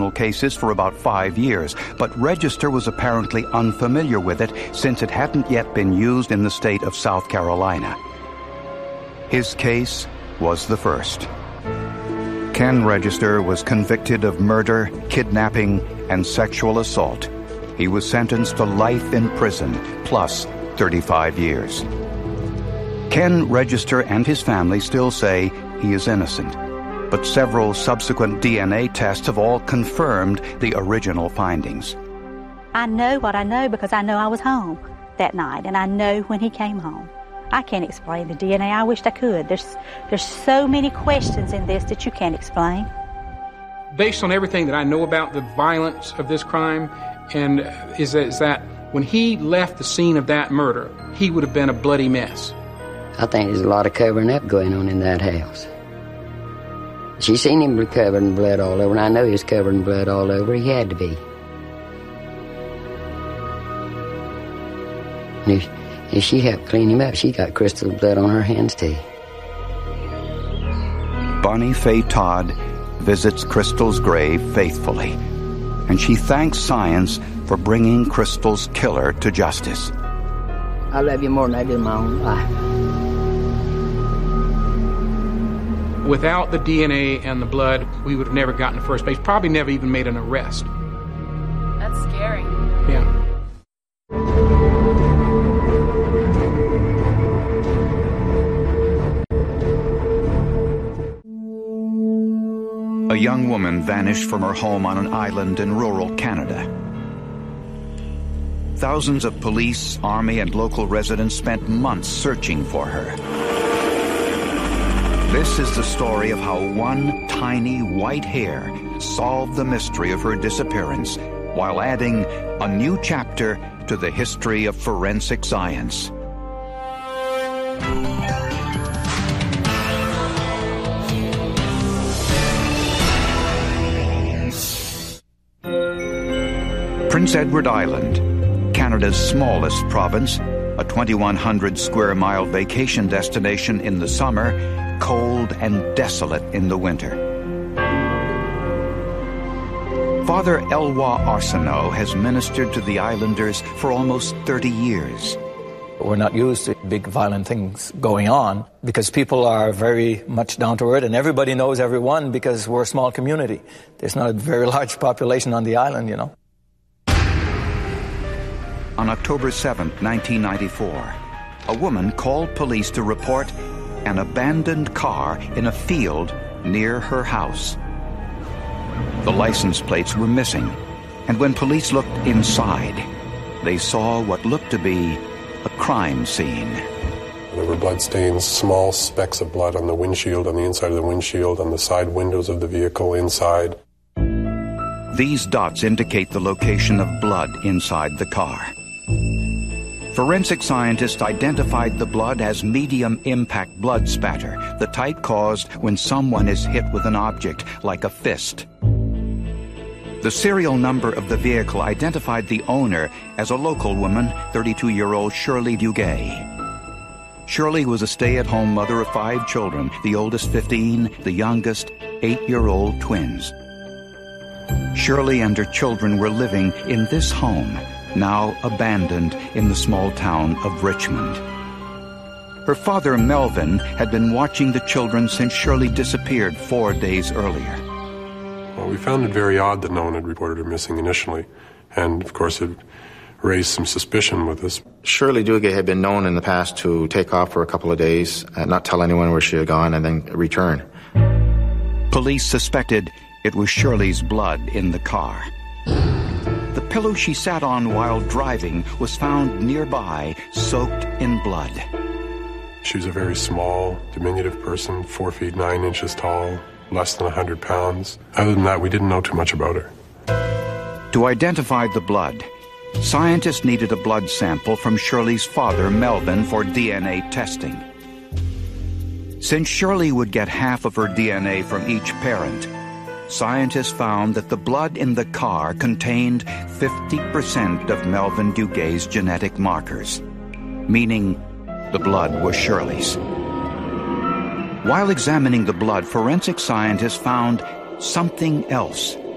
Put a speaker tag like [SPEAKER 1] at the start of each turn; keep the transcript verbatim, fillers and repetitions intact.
[SPEAKER 1] criminal cases for about five years, but Register was apparently unfamiliar with it since it hadn't yet been used in the state of South Carolina. His case was the first. Ken Register was convicted of murder, kidnapping, and sexual assault. He was sentenced to life in prison, plus thirty-five years. Ken Register and his family still say he is innocent, but several subsequent D N A tests have all confirmed the original findings.
[SPEAKER 2] I know what I know because I know I was home that night, and I know when he came home. I can't explain the D N A. I wished I could. There's, there's so many questions in this that you can't explain.
[SPEAKER 3] Based on everything that I know about the violence of this crime, and is that, is that when he left the scene of that murder, he would have been a bloody mess.
[SPEAKER 4] I think there's a lot of covering up going on in that house. She seen him covered in blood all over, and I know he was covered in blood all over. He had to be. And if, if she helped clean him up, she got Crystal's blood on her hands, too.
[SPEAKER 1] Bonnie Faye Todd visits Crystal's grave faithfully, and she thanks science for bringing Crystal's killer to justice.
[SPEAKER 4] I love you more than I do my own life.
[SPEAKER 3] Without the D N A and the blood, we would have never gotten to first base, probably never even made an arrest.
[SPEAKER 5] That's scary.
[SPEAKER 3] Yeah.
[SPEAKER 1] A young woman vanished from her home on an island in rural Canada. Thousands of police, army, and local residents spent months searching for her. This is the story of how one tiny white hair solved the mystery of her disappearance while adding a new chapter to the history of forensic science. Prince Edward Island, Canada's smallest province, a twenty-one hundred square mile vacation destination in the summer, cold and desolate in the winter. Father Eloi Arsenault has ministered to the islanders for almost thirty years.
[SPEAKER 6] We're not used to big violent things going on because people are very much down to earth and everybody knows everyone because we're a small community. There's not a very large population on the island, you know.
[SPEAKER 1] On October seventh, nineteen ninety-four, a woman called police to report an abandoned car in a field near her house. The license plates were missing, and when police looked inside, they saw what looked to be a crime scene.
[SPEAKER 7] There were bloodstains, small specks of blood on the windshield, on the inside of the windshield, on the side windows of the vehicle inside.
[SPEAKER 1] These dots indicate the location of blood inside the car. Forensic scientists identified the blood as medium-impact blood spatter, the type caused when someone is hit with an object, like a fist. The serial number of the vehicle identified the owner as a local woman, thirty-two-year-old Shirley Duguay. Shirley was a stay-at-home mother of five children, the oldest fifteen, the youngest eight-year-old twins. Shirley and her children were living in this home, now abandoned in the small town of Richmond. Her father, Melvin, had been watching the children since Shirley disappeared four days earlier.
[SPEAKER 7] Well, we found it very odd that no one had reported her missing initially, and of course it raised some suspicion with us.
[SPEAKER 8] Shirley Duguay had been known in the past to take off for a couple of days, uh, not tell anyone where she had gone, and then return.
[SPEAKER 1] Police suspected it was Shirley's blood in the car. The pillow she sat on while driving was found nearby, soaked in blood.
[SPEAKER 7] She was a very small, diminutive person, four feet nine inches tall, less than a hundred pounds. Other than that, we didn't know too much about her.
[SPEAKER 1] To identify the blood, scientists needed a blood sample from Shirley's father, Melvin, for D N A testing. Since Shirley would get half of her D N A from each parent, scientists found that the blood in the car contained fifty percent of Melvin Duguay's genetic markers, meaning the blood was Shirley's. While examining the blood, forensic scientists found something else